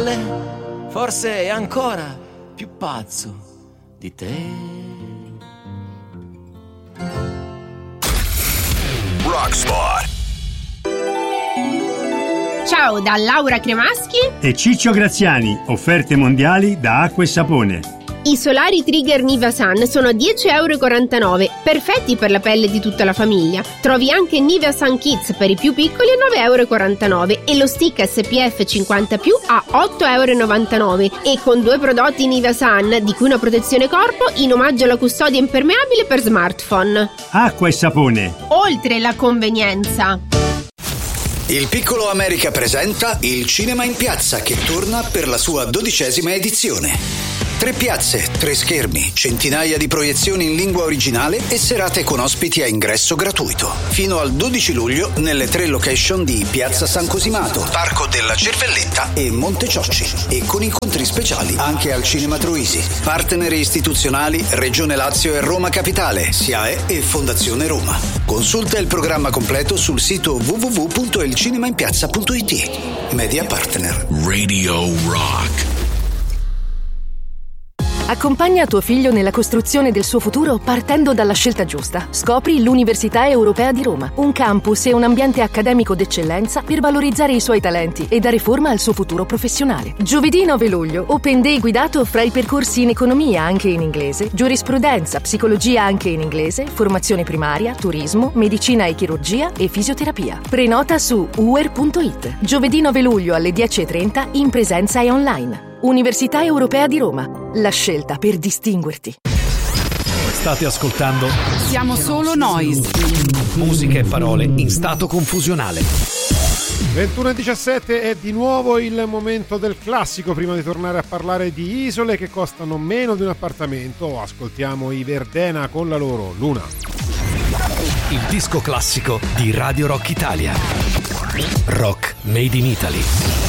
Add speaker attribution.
Speaker 1: male, forse è ancora più pazzo di te.
Speaker 2: Rockspot.
Speaker 3: Ciao da Laura Cremaschi
Speaker 4: e Ciccio Graziani, offerte mondiali da Acqua e Sapone.
Speaker 3: I solari Trigger Nivea Sun sono €10,49, perfetti per la pelle di tutta la famiglia. Trovi anche Nivea Sun Kids per i più piccoli a €9,49 e lo stick SPF 50+ a €8,99 e con 2 prodotti Nivea Sun, di cui una protezione corpo, in omaggio alla custodia impermeabile per smartphone.
Speaker 4: Acqua e Sapone.
Speaker 3: Oltre la convenienza.
Speaker 2: Il Piccolo America presenta il Cinema in Piazza, che torna per la sua 12ª edizione. 3 piazze, 3 schermi, centinaia di proiezioni in lingua originale e serate con ospiti a ingresso gratuito. Fino al 12 luglio nelle 3 location di Piazza San Cosimato, Parco della Cervelletta e Monte Ciocci. E con incontri speciali anche al Cinema Troisi. Partner istituzionali Regione Lazio e Roma Capitale, SIAE e Fondazione Roma. Consulta il programma completo sul sito www.ilcinemainpiazza.it. Media Partner
Speaker 5: Radio Rock.
Speaker 6: Accompagna tuo figlio nella costruzione del suo futuro partendo dalla scelta giusta. Scopri l'Università Europea di Roma, un campus e un ambiente accademico d'eccellenza per valorizzare i suoi talenti e dare forma al suo futuro professionale. Giovedì 9 luglio, Open Day guidato fra i percorsi in economia anche in inglese, giurisprudenza, psicologia anche in inglese, formazione primaria, turismo, medicina e chirurgia e fisioterapia. Prenota su uer.it. Giovedì 9 luglio alle 10:30 in presenza e online. Università Europea di Roma, la scelta per distinguerti.
Speaker 7: State ascoltando
Speaker 8: Siamo solo noi.
Speaker 7: Musica e parole in stato confusionale.
Speaker 9: 21:17 è di nuovo il momento del classico. Prima di tornare a parlare di isole che costano meno di un appartamento, ascoltiamo i Verdena con la loro Luna.
Speaker 7: Il disco classico di Radio Rock Italia. Rock Made in Italy.